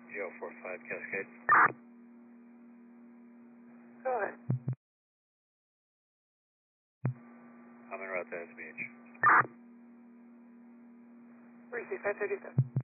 GL45 Cascade. Go ahead. I'm en route to SBH. Receive 537.